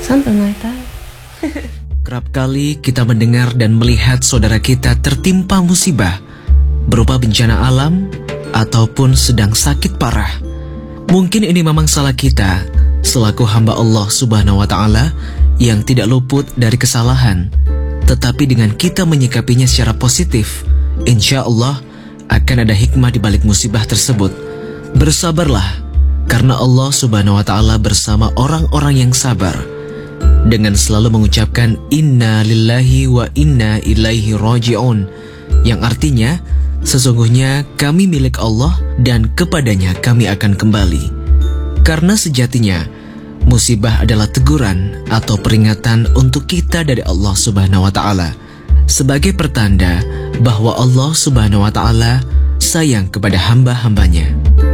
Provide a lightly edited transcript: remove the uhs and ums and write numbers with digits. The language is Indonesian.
Kerap kali kita mendengar dan melihat saudara kita tertimpa musibah berupa bencana alam ataupun sedang sakit parah. Mungkin ini memang salah kita selaku hamba Allah Subhanahu wa Ta'ala yang tidak luput dari kesalahan. Tetapi dengan kita menyikapinya secara positif, insya Allah akan ada hikmah di balik musibah tersebut. Bersabarlah, karena Allah Subhanahu wa Ta'ala bersama orang-orang yang sabar, dengan selalu mengucapkan Inna lillahi wa inna ilaihi raji'un, yang artinya sesungguhnya kami milik Allah dan kepadanya kami akan kembali. Karena sejatinya musibah adalah teguran atau peringatan untuk kita dari Allah Subhanahu wa Ta'ala, sebagai pertanda bahwa Allah Subhanahu wa Ta'ala sayang kepada hamba-hambanya.